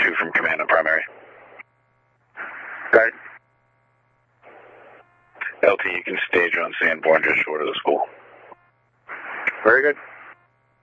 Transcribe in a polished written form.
2 from command on primary. Got it. LT, you can stage on Sanborn just short of the school. Very good.